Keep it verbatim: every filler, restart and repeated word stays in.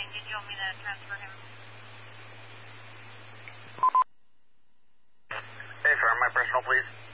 morning. Did you want me to transfer him? Hey, sir, my personal, please.